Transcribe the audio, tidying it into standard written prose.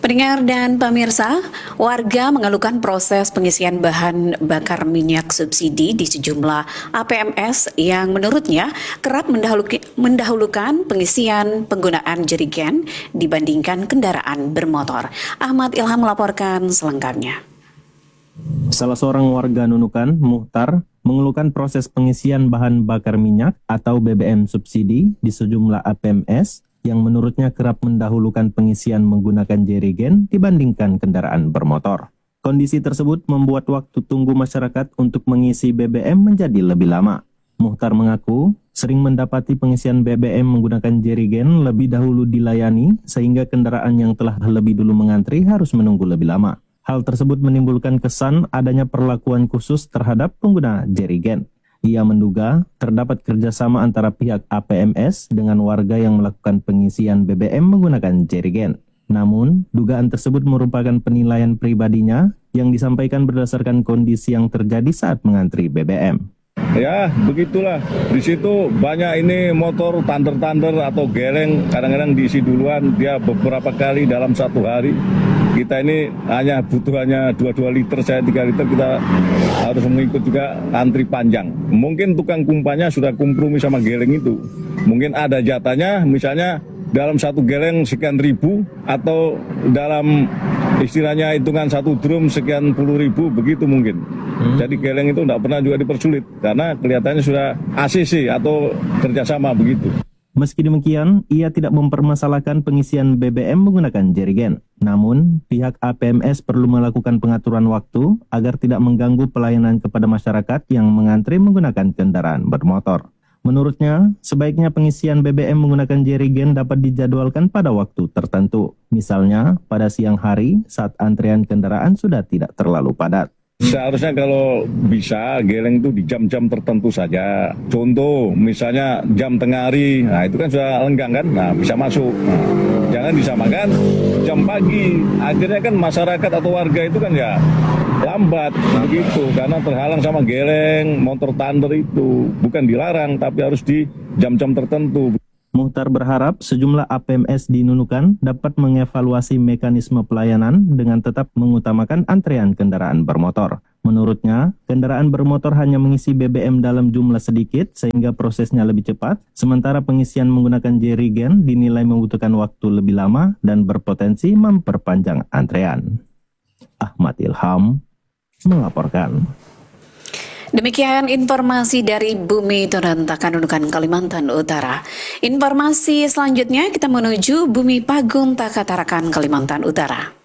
Pendengar dan pemirsa, warga mengeluhkan proses pengisian bahan bakar minyak subsidi di sejumlah APMS yang menurutnya kerap mendahulukan pengisian penggunaan jerigen dibandingkan kendaraan bermotor. Ahmad Ilham melaporkan selengkapnya. Salah seorang warga Nunukan, Muhtar, mengeluhkan proses pengisian bahan bakar minyak atau BBM subsidi di sejumlah APMS yang menurutnya kerap mendahulukan pengisian menggunakan jerigen dibandingkan kendaraan bermotor. Kondisi tersebut membuat waktu tunggu masyarakat untuk mengisi BBM menjadi lebih lama. Muhtar mengaku sering mendapati pengisian BBM menggunakan jerigen lebih dahulu dilayani sehingga kendaraan yang telah lebih dulu mengantri harus menunggu lebih lama. Hal tersebut menimbulkan kesan adanya perlakuan khusus terhadap pengguna jerigen. Ia menduga terdapat kerjasama antara pihak APMS dengan warga yang melakukan pengisian BBM menggunakan jerigen. Namun, dugaan tersebut merupakan penilaian pribadinya yang disampaikan berdasarkan kondisi yang terjadi saat mengantri BBM. Ya, begitulah. Di situ banyak ini motor tander-tander atau geleng, kadang-kadang diisi duluan, dia beberapa kali dalam satu hari. Kita ini butuh 2 liter, saya 3 liter, kita harus mengikut juga antri panjang. Mungkin tukang kumpanya sudah kompromi sama geleng itu. Mungkin ada jatahnya, misalnya dalam satu geleng sekian ribu, atau dalam istilahnya hitungan satu drum sekian puluh ribu, begitu mungkin. Jadi geleng itu tidak pernah juga dipersulit, karena kelihatannya sudah ACC atau kerjasama begitu. Meski demikian, ia tidak mempermasalahkan pengisian BBM menggunakan jerigen. Namun, pihak APMS perlu melakukan pengaturan waktu agar tidak mengganggu pelayanan kepada masyarakat yang mengantri menggunakan kendaraan bermotor. Menurutnya, sebaiknya pengisian BBM menggunakan jerigen dapat dijadwalkan pada waktu tertentu. Misalnya, pada siang hari saat antrian kendaraan sudah tidak terlalu padat. Seharusnya kalau bisa geleng itu di jam-jam tertentu saja. Contoh misalnya jam tengah hari, nah itu kan sudah lenggang kan, nah bisa masuk. Nah, jangan disamakan jam pagi. Akhirnya kan masyarakat atau warga itu kan ya lambat begitu, karena terhalang sama geleng, motor tander itu. Bukan dilarang, tapi harus di jam-jam tertentu. Muhtar berharap sejumlah APMS di Nunukan dapat mengevaluasi mekanisme pelayanan dengan tetap mengutamakan antrean kendaraan bermotor. Menurutnya, kendaraan bermotor hanya mengisi BBM dalam jumlah sedikit sehingga prosesnya lebih cepat, sementara pengisian menggunakan jerigen dinilai membutuhkan waktu lebih lama dan berpotensi memperpanjang antrean. Ahmad Ilham melaporkan. Demikian informasi dari Bumi Turantaka Nunukan, Kalimantan Utara. Informasi selanjutnya kita menuju Bumi Pagung Taka Tarakan, Kalimantan Utara.